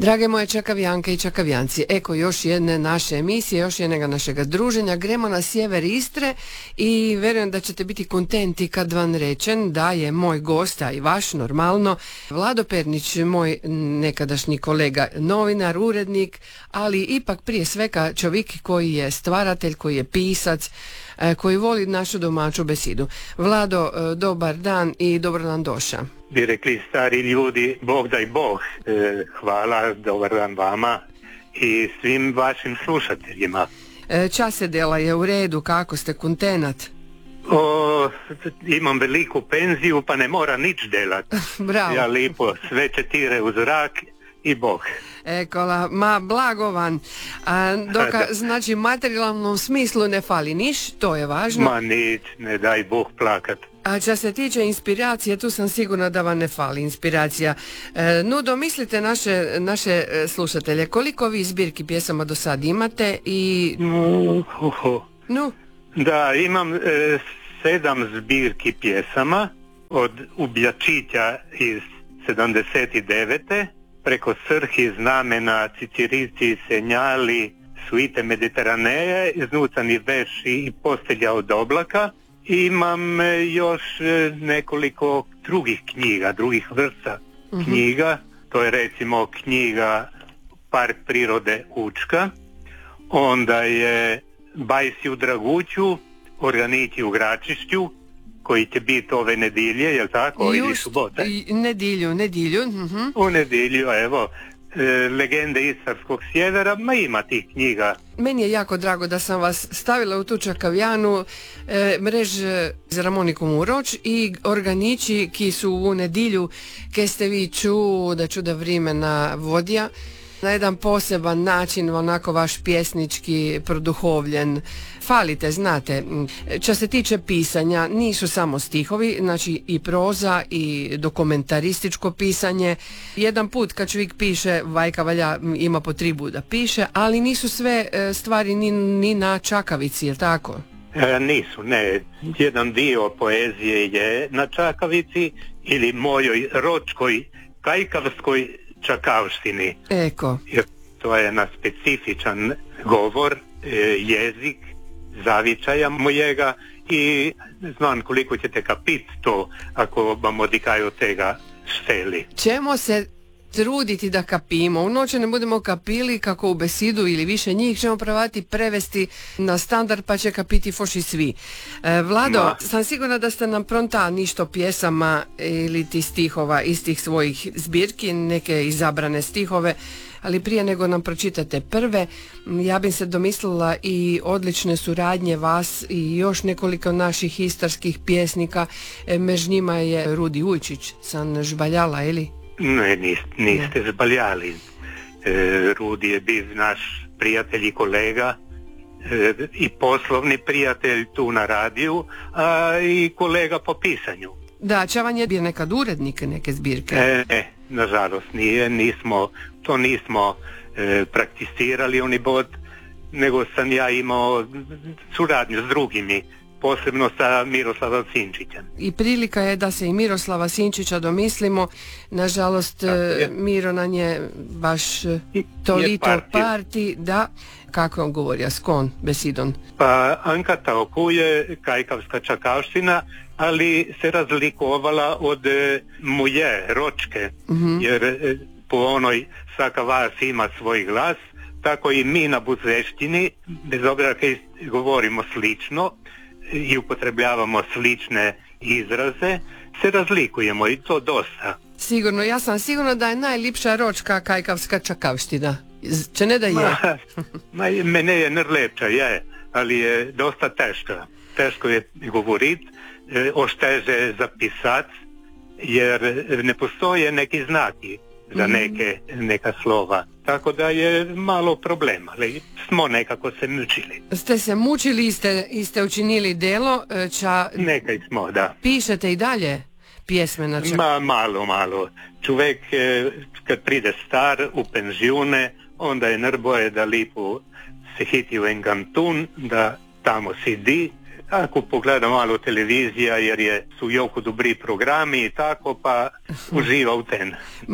Drage moje čakavjanke i čakavjanci, eko još jedne naše emisije, još jednog našega druženja. Gremo na sjever Istre i verujem da ćete biti kontenti kad vam rečem da je moj gost, a i vaš normalno, Vlado Pernić, moj nekadašnji kolega, novinar, urednik, ali ipak prije svega čovjek koji je stvaratelj, koji je pisac, koji voli našu domaću besedu. Vlado, dobar dan i dobro nam doša. Bi rekli stari ljudi, Bog daj Bog. Hvala, dobar dan vama i svim vašim slušateljima. Čase dela je u redu, kako ste kontenat? Imam veliku penziju pa ne mora nič delat. Bravo. Ja lipo sve četire u zrak i Bog. Ekola, ma blagovan. Znači materijalnom smislu ne fali niš, to je važno. Ma nič, ne daj Bog plakat. A što se tiče inspiracije, tu sam sigurna da vam ne fali inspiracija. No, domislite naše slušatelje, koliko vi zbirki pjesama do sad imate i... No. Da, imam 7 zbirki pjesama od Ubjačića iz 79. preko Srhi, Znamena, Cicirici, Senjali, Suite Mediteraneje, Iznucani verši i Postelja od oblaka. Imam još nekoliko drugih knjiga, drugih vrsta knjiga. To je recimo knjiga Park prirode Učka. Onda je Bajsi u Draguću, Organiti u Gračišću, koji će biti ove nedilje, jel tako? Ili subote? Nedilju. U nedilju, evo. Legende Istarskog sjevera, ma ima tih knjiga. Meni je jako drago da sam vas stavila u tu čakavjanu, mrež z Ramonikom Uroč i organiči ki su u nedilju, ke ste vi čuda vrimena vodja, na jedan poseban način, onako vaš pjesnički produhovljen. Falite, znate, što se tiče pisanja, nisu samo stihovi, znači i proza i dokumentarističko pisanje. Jedan put kad čovjek piše, vajka valja ima potrebu da piše, ali nisu sve stvari ni na čakavici, je tako? Nisu, ne. Jedan dio poezije je na čakavici ili mojoj ročkoj kajkavskoj čakavštini. Eko. Jer to je na specifičan govor, jezik, zavičaja mojega i znam koliko ćete kapit to ako vam odikaju tega šteli. Ćemo se truditi da kapimo. U noće ne budemo kapili kako u besedu ili više njih ćemo pravati prevesti na standard pa će kapiti foši svi. Vlado, sam sigurna da ste nam pronta ništo pjesama ili ti stihova iz tih svojih zbirki, neke izabrane stihove, ali prije nego nam pročitate prve, ja bih se domislila i odlične suradnje vas i još nekoliko naših istarskih pjesnika. Među njima je Rudi Ujčić, sam žbaljala, ili? Ne, niste zbaljali. Rudi je bio naš prijatelj i kolega i poslovni prijatelj tu na radiju, a i kolega po pisanju. Da, Čavan je bio nekad urednik neke zbirke. Nažalost nismo prakticirali oni bod, nego sam ja imao suradnju s drugimi, posebno sa Miroslavom Sinčićem. I prilika je da se i Miroslava Sinčića domislimo. Nažalost, Miro na nje baš toliko parti, da, kako on govori, s kon besidon? Pa Ankata okuje kajkavska čakavština, ali se razlikovala od moje ročke, jer po onoj svaka vas ima svoj glas, tako i mi na buzeštini, bez obzira kaj govorimo slično i upotrebljavamo slične izraze, se razlikujemo i to dosta. Sigurno, ja sam sigurna da je najljepša ročka kajkavska čakavština. Če ne da je? Mene je nerlepša, je, ali je dosta teška. Teško je govoriti, ošteže zapisati, jer ne postoje neki znaki za neka slova. Tako da je malo problema, ali smo nekako se mučili. Ste se mučili i ste učinili delo? Nekaj smo, da. Pišete i dalje pjesme na čak? Malo. Čovjek kad pride star u penzijune, onda je nerboje da lipo se hiti u en kantun, da tamo sidi, ako pogledam malo televizija jer su jako dobri programi i tako, pa uživa u ten.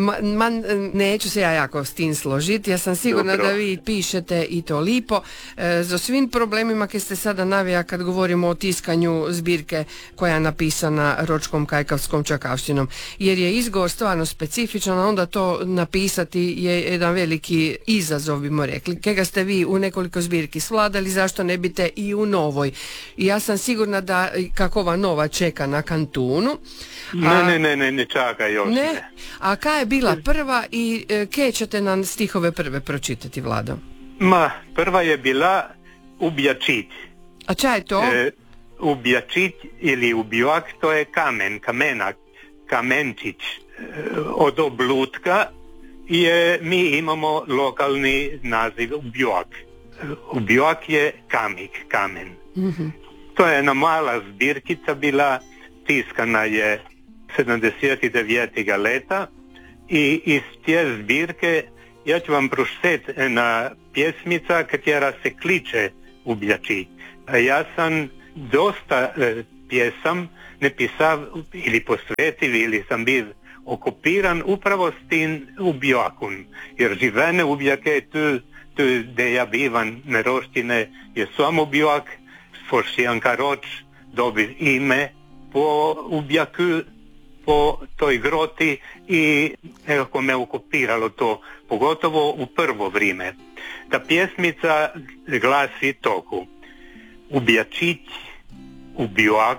Neću se ja jako s tim složiti, ja sam sigurna da vi pišete i to lipo. Za svim problemima koje ste sada navija kad govorimo o tiskanju zbirke koja je napisana ročkom kajkavskom čakavštinom, jer je izgovor stvarno specifičan, a onda to napisati je jedan veliki izazov, bimo rekli. Kega ste vi u nekoliko zbirki svladali, zašto ne bite i u novoj? I ja sam sigurna da kako ova nova čeka na kantunu. Ne čaka još. Ne? A kaj je bila prva i ke ćete nam stihove prve pročitati, Vlado? Prva je bila Ubjačić. A čaj je to? Ubjačić ili ubjak, to je kamenak, kamenčić od oblutka i mi imamo lokalni naziv ubjak. Ubjak je kamen. Mm-hmm. To je jedna mala zbirkica bila, tiskana je 79. leta i iz te zbirke ja ću vam pročitati na pjesmica katera se kliče Ubjačić. Ja sam dosta pjesam napisao ili posvetil ili sam bil okupiran upravo s tim ubjakom, jer živene ubjake tu gdje ja bivam na Roštine je samo ubjak. Foršijanka Roč dobi ime po ubjaku, po toj groti i nekako me okupiralo to, pogotovo u prvo vrijeme. Ta pjesmica glasi toku: Ubjačić, ubjak,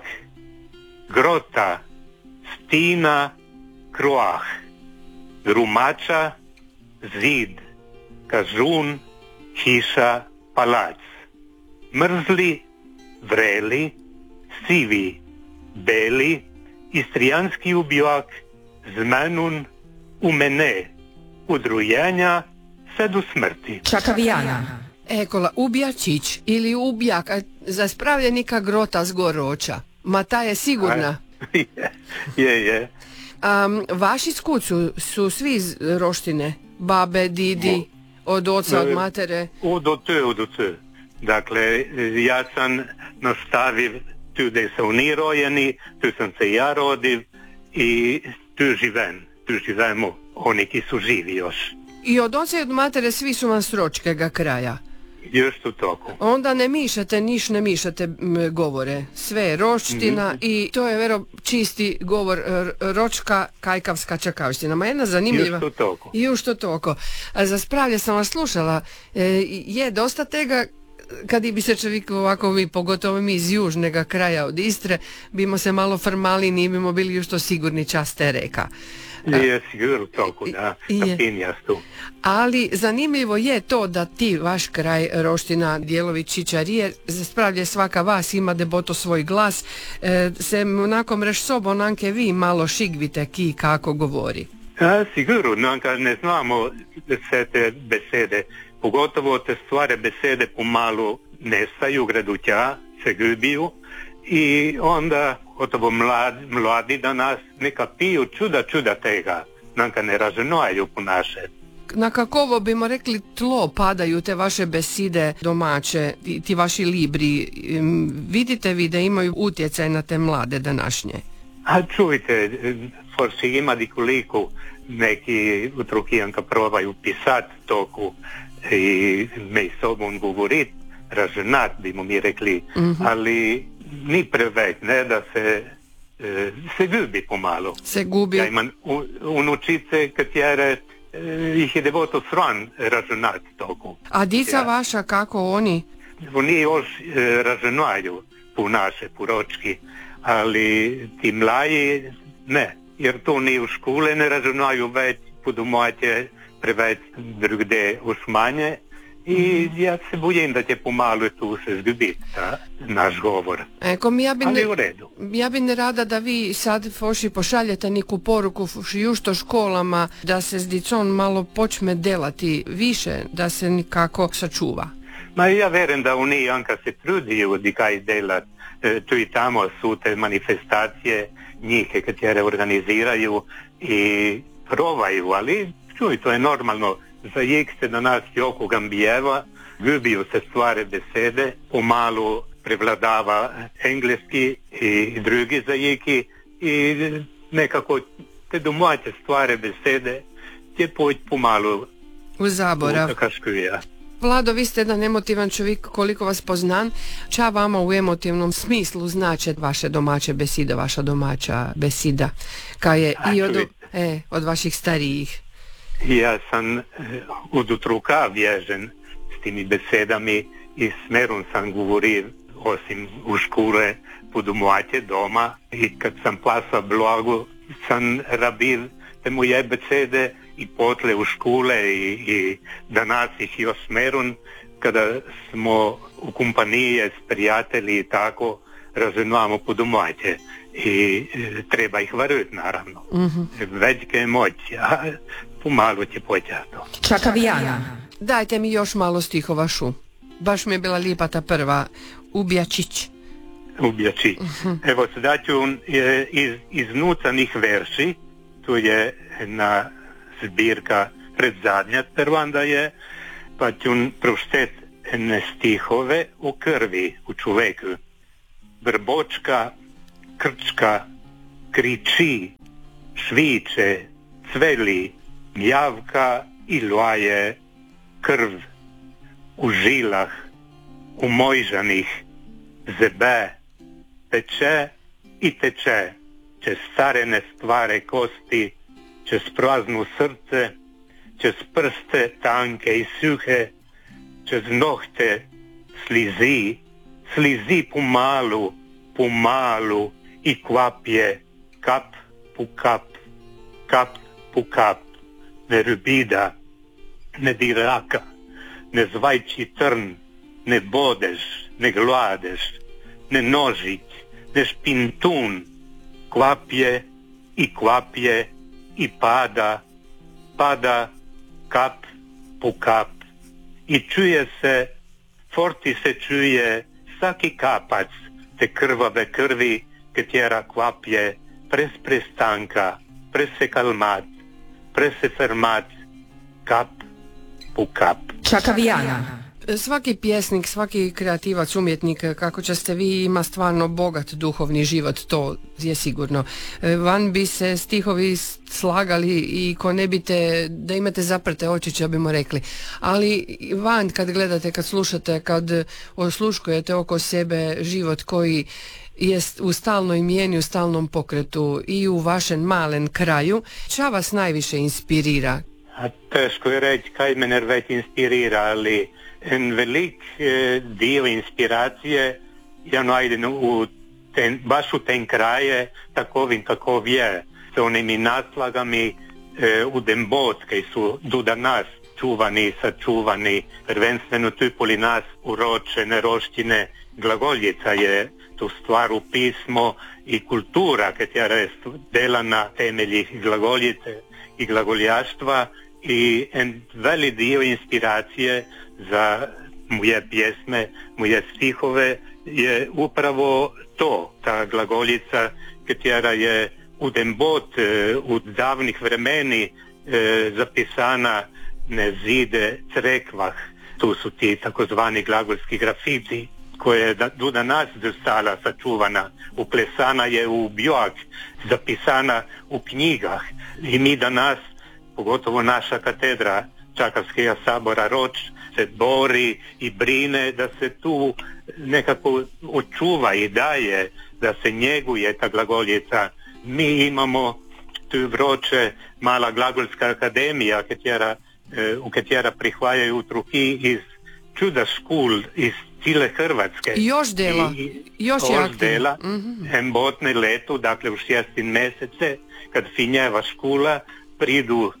grota, stina, kroah, grumača, zid, kažun, hiša, palac, mrzli, vreli, sivi, beli, istrijanski ubjak, zmenun, u mene, udrujenja, sve do smrti. Čakavijana. Ekola, Ubjačić ili ubjak, za spravljenika grota zgoroča. Ma ta je sigurna. Je. Vaši skucu su svi iz Roštine? Babe, didi, od oca, od matere? Od oce. Dakle, ja sam nastavil tu gdje su oni rojeni, tu sam se ja rodil i tu živemo oni ki su živi još. I od oca i od matere svi su vam s ročkega kraja? Još to tako. Onda ne mišate govore, sve je roština i to je vero čisti govor ročka kajkavska čakavština. Ma jedna zanimljiva. Još to toko. A za spravlje sam vas slušala, je dosta tega. Kad bi se čovjek ovako, pogotovo mi iz južnega kraja od Istre, bimo se malo frmali, nije bimo bili još to sigurni čas te reka. Je sigurno toliko, da, tu. Ali zanimljivo je to da ti, vaš kraj Roština, dijelovi Čičarije, spravlje svaka vas ima deboto svoj glas, se onako mreš sobo, nanke vi malo šigvite ki kako govori. Sigurno, nanka ne znamo sve te besede. Pogotovo te stvari besede pomalu nestaju, greduća, se gubiju i onda gotovo mladi danas neka piju čuda tega, nanka ne razumeju po naše. Na kakovo bimo rekli tlo padaju te vaše beside domaće, ti vaši libri, vidite vi da imaju utjecaj na te mlade današnje? A čujte, forsi ima dikoliko neki utrukijanka probaju pisat toku i me sobom govorit, ražnat bimo mi rekli, ali ni preveć, ne da se gubi pomalo. Se gubi. Ja imam unučice katjere ih je devoto sran ražnat toku. A dica vaša kako oni? Oni još ražnaju po naše, po ročki, ali ti mlaji ne, jer to ni u škole ne ražnaju već po domaće preveč drugde usmanje i ja se bojim da će pomalo tu se zgubiti naš govor. Ali u redu. Ja bi ne rada da vi sad foši pošaljete neku poruku jušto školama da se s dicom malo počne delati više, da se nikako sačuva. Ma ja verujem da oni janka se trudiju di kaj delat. Tu i tamo su te manifestacije njih katere organiziraju i probaju, ali čuj, to je normalno. Za njih se na nas jako gambijeva, gubiju se stvari besede, pomalu prevladava engleski i drugi jeziki i nekako te domaće stvari, besede, te poći pomalo u zaborav. Vlado, vi ste jedan emotivan čovjek, koliko vas poznam. Ča vama u emotivnom smislu znači vaše domaće beside, vaša domaća besida, kaj je i od vaših starijih? Ja sam od utruka vježen s timi besedami i smerom sam govoril, osim u škole, po domaće doma, i kad sam plasa blago, sam rabil te moje besede i potle u škole i danas ih još smerom, kada smo u kompanije s prijatelji i tako razumijemo po domaće i treba ih varuti naravno. Velike emocije, a pomalo će početi to. Čakavijana. Dajte mi još malo stihova šu. Baš mi je bila lipa ta prva, Ubjačić. Ubjačić. Evo sada ću iz nucanih verši, tu je na zbirka predzadnja prvanda je, pa ću prošteti ene stihove o krvi u čoveku. Brbočka, krčka, kriči, šviče, cveli, mjavka i loje krv u žilah, u mojžanih, zebe, teče i teče, čez starene stvare kosti, čez prazno srce, čez prste tanke i suhe, čez nohte slizi, slizi pomalu i kvapje, kap po kap, kap po kap, ne rubida, ne diraka, ne zvajči trn, ne bodeš, ne gladeš, ne nožić, ne špintun, kvapje i pada kap po kap i čuje se, forti se čuje svaki kapac te krvave krvi, katera kvapje prez prestanka, prez se kalmat, prez se fermat, kap po kap. Čakavijana. Svaki pjesnik, svaki kreativac, umjetnik, kako će ste vi, ima stvarno bogat duhovni život, to je sigurno. Van bi se stihovi slagali i ko ne bite, da imate zaprte oči, bimo rekli. Ali van, kad gledate, kad slušate, kad osluškujete oko sebe život koji jest u stalnoj mijeni, u stalnom pokretu i u vašem malen kraju, šta vas najviše inspirira? Teško je reći kaj me već inspirira, ali en velik dio inspiracije ja najdem baš u ten kraje takovim kakov je, s onimi naslagami u Dembot, koji su do danas čuvani, sačuvani, prvenstveno tu poli nas uroče, neroštine, glagoljica je tu stvar u pismo i kultura, katera je dela na temeljih glagoljice i glagoljaštva, i en velik dio inspiracije za moje pjesme, moje stihove je upravo to, ta glagoljica, katera je u Dembot u davnih vremeni zapisana na zide crekvah. Tu su ti takozvani glagolski grafiti, koje je do danas zostala sačuvana, uklesana je u bjog, zapisana u knjigah. I mi danas, pogotovo naša katedra Čakavskega sabora Roč, se bori i brine da se tu nekako očuva i daje, da se njeguje ta glagoljica. Mi imamo tu v Roče mala glagolska akademija, u katera prihvajaju utruki iz čuda škol iz cile Hrvatske. Još dela. Još dela. Embotne leto, dakle u 6. mesece, kad finjeva škola, pridu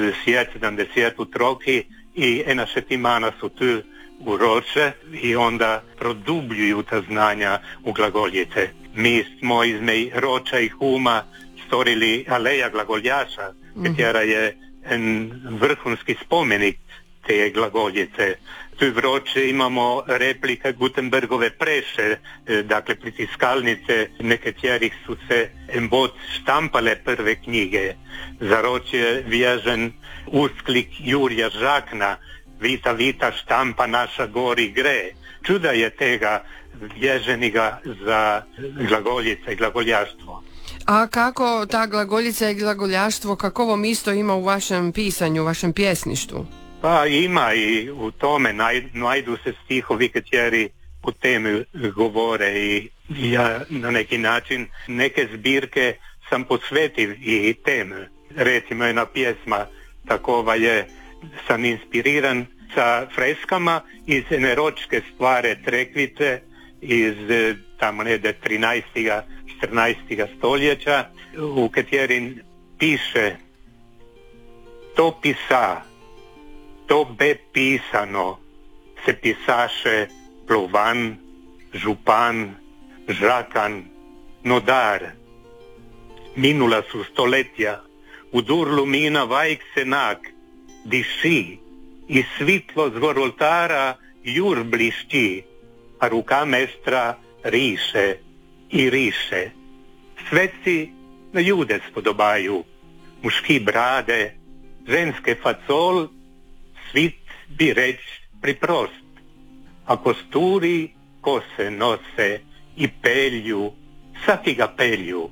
60-70 utroki i ena šetimana su tu u Roče i onda produbljuju ta znanja u glagoljice. Mi smo između Roča i Huma stvorili aleja glagoljaša, katera je en vrhunski spomenik te glagoljice. Tu v Roče imamo replika Gutenbergove preše, dakle pritiskalnice, nekaterih su se embot štampale prve knjige. Za Roč je vježen usklik Jurija Žakna, Vita, vita, štampa naša gori gre. Čuda je tega vježeniga za glagoljica i glagoljaštvo. A kako ta glagoljica i glagoljaštvo, kakovo mjesto ima u vašem pisanju, u vašem pjesništvu? Pa ima i u tome, najdu se stihovi kateri o temi govore i ja na neki način neke zbirke sam posvetiv i temi. Recimo jedna pjesma takova je, sam inspiriran sa freskama iz Neročke stvare Trekvice iz tamo negdje 13. 14. stoljeća, u katerin piše: to pisa, to be pisano, se pisaše Plovan, Župan, Žakan, Nodar. Minula su stoletja, u durlu mina vajk senak, diši i svitlo zgor oltara jur blišći, a ruka mestra riše i riše. Sveci na ljude spodobaju, muški brade, ženske facol, svit bi reć priprost. A kosturi kose nose i pelju, saki ga pelju.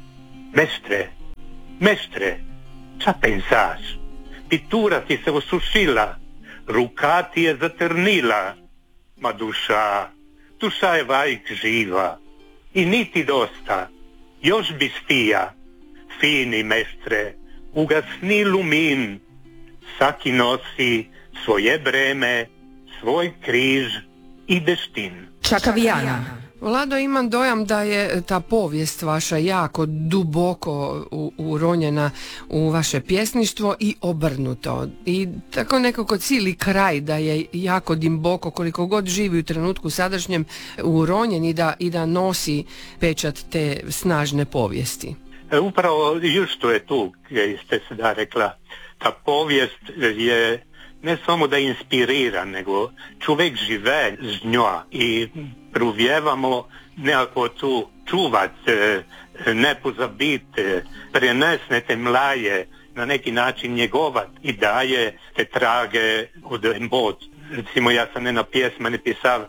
Mestre, ča pensaš? Pitura ti se osušila, ruka ti je zatrnila, ma duša je vajk živa. I niti dosta, još bi stija, fini mestre, ugasni lumin, saki nosi svoje breme, svoj križ i deštin. Čakavijana. Vlado, imam dojam da je ta povijest vaša jako duboko uronjena u vaše pjesništvo i obrnuto. I tako nekako cijeli kraj da je jako duboko, koliko god živi u trenutku sadašnjem, uronjen i da nosi pečat te snažne povijesti. Upravo što je tu, gdje ste se da rekla, ta povijest je ne samo da inspirira, nego čovjek žive z njo i provjevamo nekako tu čuvat, ne pozabit, prenesne te mlaje, na neki način njegovat i daje te trage od embod. Recimo, ja sam jedna pjesma napisao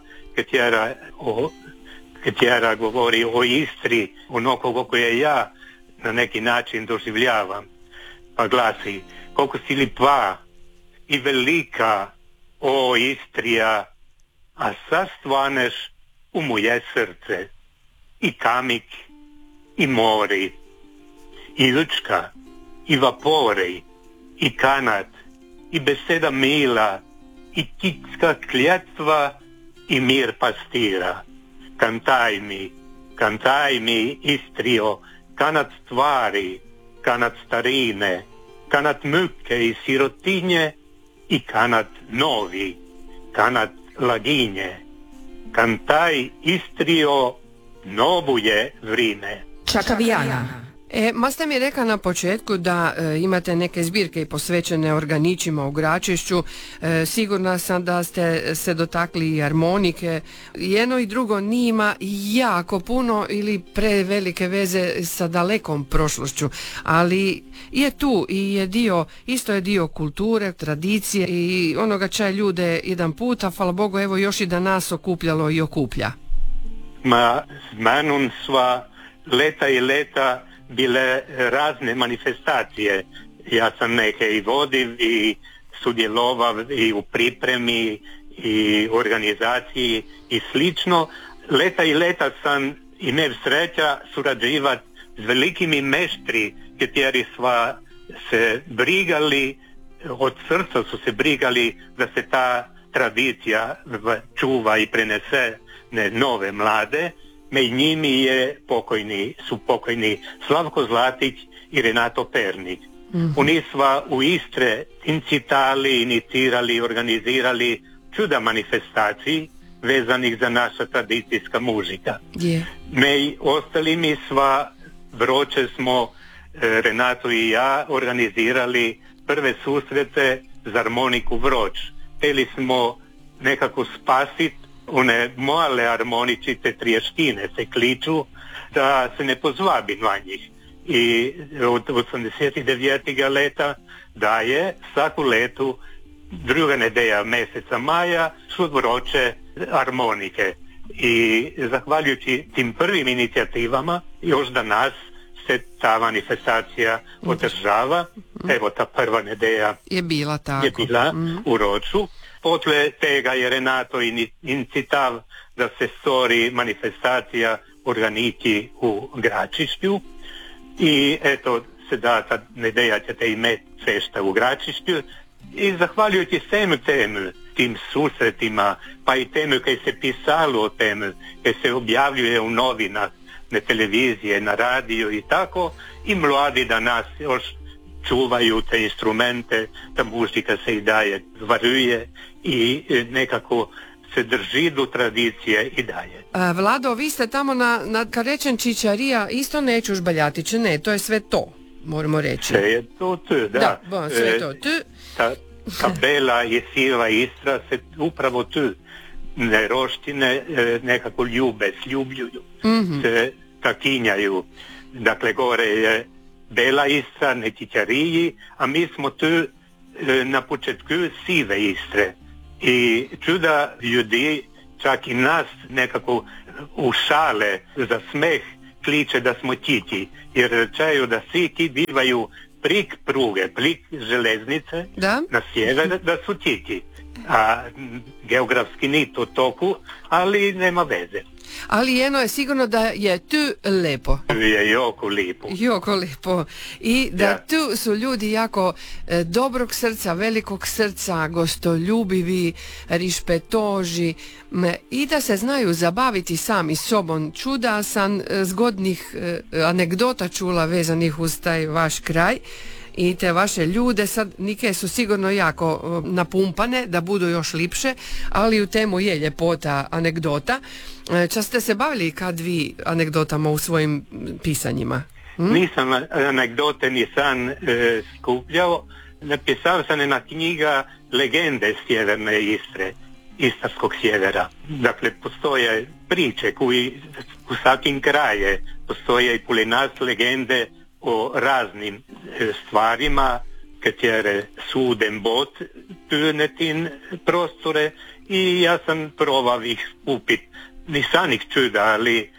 katera govori o Istri, onokoga koje ja na neki način doživljavam. Pa glasi: koliko si lipa i velika, o Istrija, a sastvaneš u moje srce i kamik i mori i lučka i vapori i kanat i beseda mila i kitska kljetva i mir pastira. Kantaj mi Istrio, kanat stvari, kanat starine, kanat muke i sirotinje i kanat novi, kanat laginje. Kantaj Istrio, novu je vrime. Čakavijana. Ma ste mi rekla na početku da imate neke zbirke posvećene organićima u Gračišću. Sigurna sam da ste se dotakli i harmonike. Jedno i drugo nima jako puno ili prevelike veze sa dalekom prošlošću, ali je tu i je isto je dio kulture, tradicije i onoga čaj ljude jedan put, a hvala Bogu evo još i da nas okupljalo i okuplja. Ma s menom sva leta i leta bile razne manifestacije. Ja sam neke i vodiv i sudjelovao i u pripremi i organizaciji i slično. Leta i leta sam imao sreća surađivati s velikimi meštri, kateri sva se brigali, od srca su se brigali da se ta tradicija čuva i prenese nove mlade. Među njimi su pokojni Slavko Zlatić i Renato Pernik. Oni sva u Istre inicirali, organizirali čuda manifestaciji vezanih za naša tradicijska muzika. Među ostalimi sva vroče smo, Renato i ja, organizirali prve susrete za harmoniku Vroč. Htjeli smo nekako spasiti one male harmoničice triještine se kliču, da se ne pozvabi na njih. I od 89. leta daje svaku letu druga nedelja meseca maja su vroče harmonike. I zahvaljujući tim prvim inicijativama još danas se ta manifestacija održava. Evo ta prva nedelja je bila tako. U Roču. Potle tega je Renato incitav da se stori manifestacija organiti u Gračišću i eto se da ta nedelja ćete imeti fešta u Gračišću i zahvaljujući svemu temu, tim susretima, pa i temu kaj se pisalo o temu, kaj se objavljuje u novinah, na televizije, na radiju i tako, i mladi danas još čuvaju te instrumente, ta muzika se i dalje zvaruje i nekako se drži do tradicije i dalje. Vlado, vi ste tamo na Karečen Čičarija isto neću žbaljatiće, ne, to je sve to, moramo reći. Sve je to tu, da. Sve je to tu. Ta bela i siva Istra se upravo tu neroštine nekako sljubljuju, se takinjaju. Dakle, gore je bela Istra, ne Čičariji, a mi smo tu na početku sive Istre. I čuda ljudi, čak i nas nekako u šale za smeh kliče da smo Čiči, jer rečaju da svi ki bivaju prik pruge, prik železnice na sjever da su Čiči. A geografski ni to toku, ali nema veze. Ali jedno je sigurno da je tu lepo. Tu je jako lijepo. Jako lijepo. I da tu su ljudi jako dobrog srca, velikog srca, gostoljubivi, rišpetoži i da se znaju zabaviti sami sobom. Čuda sam zgodnih anegdota čula vezanih uz taj vaš kraj. I te vaše ljude sad neke su sigurno jako napumpane da budu još lipše, ali u temu je ljepota anegdota. Čas ste se bavili kad vi anegdotama u svojim pisanjima? Nisam anegdote nisam skupljao. Napisao sam jedna knjiga legende sjeverne Istre, istarskog sjevera. Dakle, postoje priče koji u svakim kraje postoje i puli nas legende o raznim stvarima, katere su dembot tunetin prostore i ja sam probao ih upit. Nisam ih čuda, ali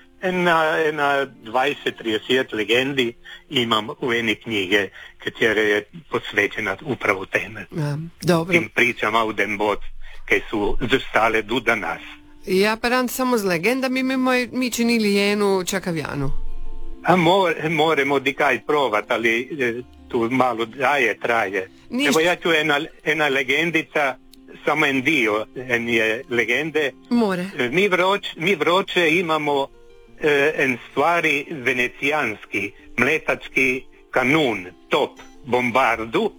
na 20-30 legendi imam u ene knjige, katere je posvećena upravo teme. Dobro. Tim pričama u dembot, kaj su zostale do danas. Ja param samo z legendami, mi činili jednu čakavjanu. A moramo dikaj provat, ali tu malo traje. Evo ja ću ena legendica, samo en dio ene legende. More. Mi vroče imamo en stvari venecijanski, mletački kanun, top, bombardu,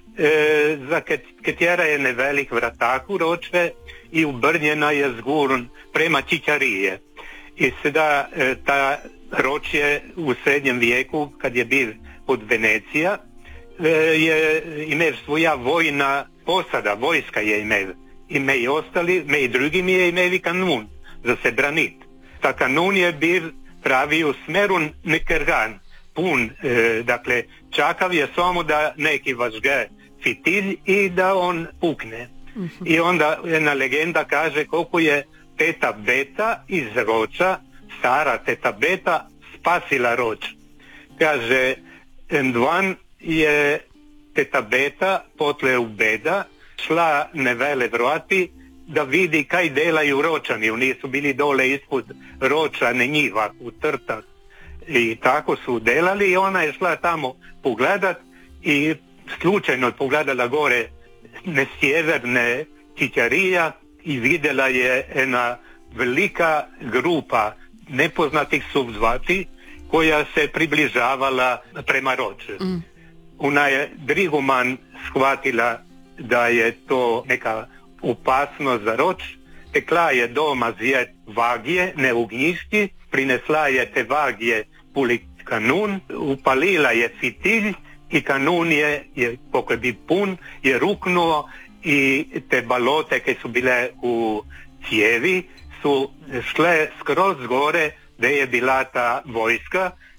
za katera je nevelik vratak vroče i ubrnjena je zgurun prema Čičarije. I sada ta roč je u srednjem vijeku, kad je bil pod Venecija, je imel svoja vojna posada, vojska je imel. Ime i ostali, me i drugim je imeli kanun za se branit. Ta kanun je bil pravi u smeru Nekergan, pun, dakle, čakav je samo da neki važge fitilj i da on pukne. I onda jedna legenda kaže koliko je teta Beta iz Roča, stara teta Beta, spasila Roč. Kaže, endvan je teta Beta potle u beda šla nevele vrati da vidi kaj delaju Ročani. Oni su bili dole ispod Roča, ne njiva, u trtah. I tako su delali i ona je šla tamo pogledat i slučajno pogledala gore na sjeverne Čičarija i vidjela je jedna velika grupa nepoznatih subzvati koja se približavala prema Roču. Ona je Driguman shvatila da je to neka opasnost za Roč, tekla je doma zjet vagije, ne ognjišti, prinesla je te vagije puli kanun, upalila je fitilj i kanun je koliko je bi pun, je ruknuo i te balote koje su bile u cijevi su šle skroz gore gdje je bila ta vojska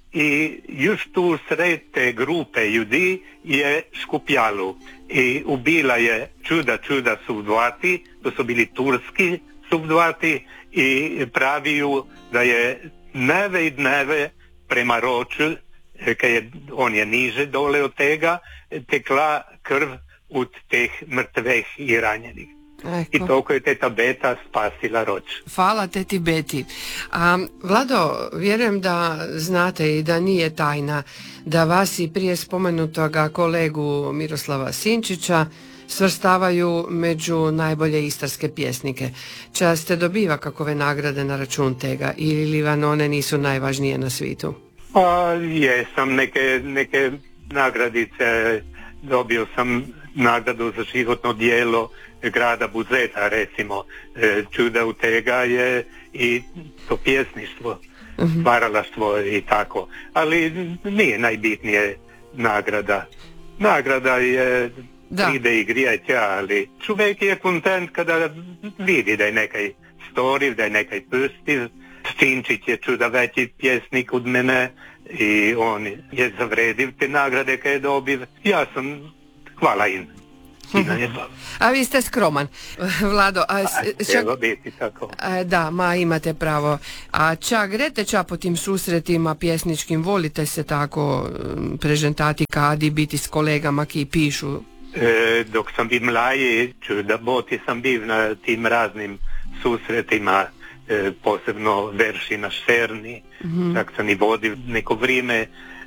i już tu sred te grupe ljudi je škupjalu i ubila je čuda suvdvati, to su bili turski suvdvati i praviju da je dneve i dneve prema Roču, on je niže dole od tega, tekla krv od teh mrtveh i ranjenih. I toliko je teta Beta spasila Roč. Hvala teti Beti. Vlado, vjerujem da znate i da nije tajna da vas i prije spomenutoga kolegu Miroslava Sinčića svrstavaju među najbolje istarske pjesnike. Časte dobiva kakove nagrade na račun tega ili vam one nisu najvažnije na svitu? Jesam neke nagradice, dobio sam nagradu za životno djelo grada Buzeta, recimo. Čuda u tega je i to pjesništvo, stvaralaštvo i tako. Ali nije najbitnije nagrada. Nagrada je pride i grijeća, ali čovjek je kontent kada vidi da je nekaj storiv, da je nekaj pustiv. Sinčić je čuda veći pjesnik od mene i on je zavrediv te nagrade koje je dobiv. Ja sam, hvala im. A vi ste skroman, Vlado. Treba biti tako. Da, imate pravo. A grete po tim susretima pjesničkim, volite se tako prezentati kadi, biti s kolegama ki pišu? Dok sam bi mlaji, čuda boti sam biv na tim raznim susretima, posebno verši na Šerni, tak sam i vodio neko vrijeme,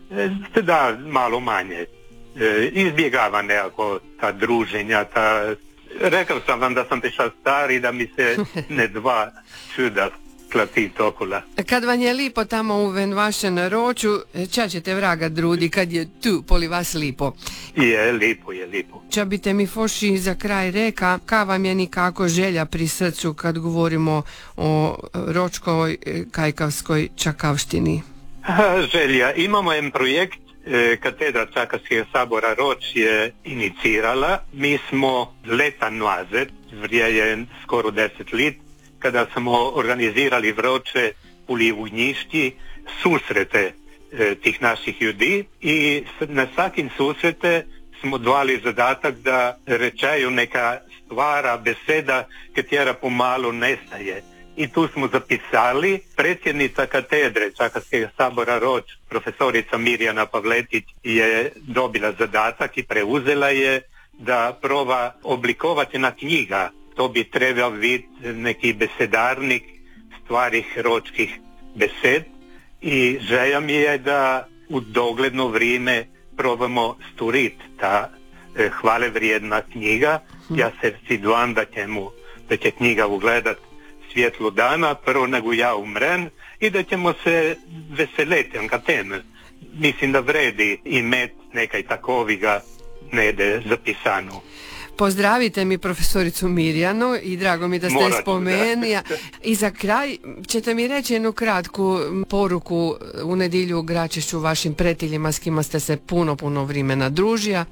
da malo manje. Izbjegava nekako ta druženja, rekao sam vam da sam peša stari, da mi se ne dva čuda klati tokola. Kad vam je lipo tamo u vašem Roču, ča ćete vraga drudi kad je tu poli vas lipo? Je lipo. Ča bite mi foši za kraj reka, ka vam je nikako želja pri srcu kad govorimo o ročkoj kajkavskoj čakavštini? Želja, imamo jedan projekt, katedra Čakavskog sabora Roč je inicirala. Mi smo leta nazad, vrijeje skoro 10 let, kada smo organizirali v Roče u Livunjišti susrete tih naših ljudi i na svakim susrete smo dali zadatak da rečeju neka stvara, beseda, katera pomalo nestaje. I tu smo zapisali, predsjednica katedre Čakavskog sabora Roč, profesorica Mirjana Pavletić, je dobila zadatak i preuzela je da proba oblikovati na knjiga. To bi trebao biti neki besedarnik stvarih ročkih besed i želja mi je da u dogledno vrijeme probamo stvoriti ta hvale vrijedna knjiga. Ja se siduam da će knjiga ugledat svjetlo dana, prvo nego ja umrem i da ćemo se veseliti ka teme. Mislim da vredi imet nekaj takoviga nede zapisano. Pozdravite mi profesoricu Mirjanu i drago mi da ste spomenuli. I za kraj ćete mi reći jednu kratku poruku u nedjelju u Gračišću vašim prijateljima s kima ste se puno vremena družija.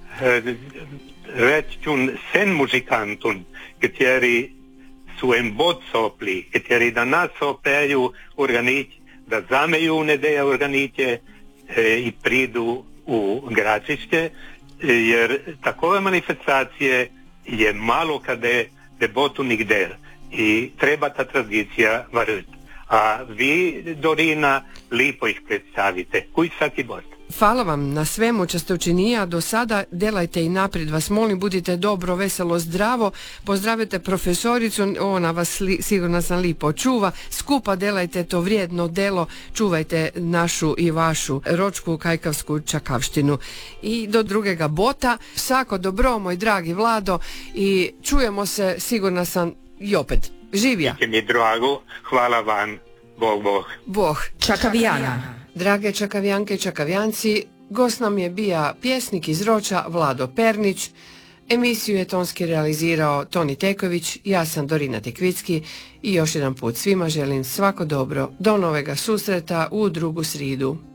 Reći ću sen muzikantun, kateri su embod sopli, kateri da nas opeju organić, da zameju u nedelja organiće i pridu u Gračišće, jer takove manifestacije je malo kade debotu nigder i treba ta tradicija variti. A vi, Dorina, lipo ih predstavite. Kuj svaki bod. Hvala vam na svemu što ste učinija do sada, delajte i naprijed vas molim, budite dobro, veselo, zdravo, pozdravite profesoricu, ona vas sigurno sam lipo čuva, skupa delajte to vrijedno delo, čuvajte našu i vašu ročku kajkavsku čakavštinu. I do drugega bota, svako dobro, moj dragi Vlado, i čujemo se, sigurna sam, i opet. Živja! Biće mi drago, hvala vam, Bog. Čakavijana. Drage čakavjanke i čakavjanci, gost nam je bija pjesnik iz Roča Vlado Pernić, emisiju je tonski realizirao Toni Teković, ja sam Dorina Tekvicki i još jedan put svima želim svako dobro, do novega susreta u drugu sridu.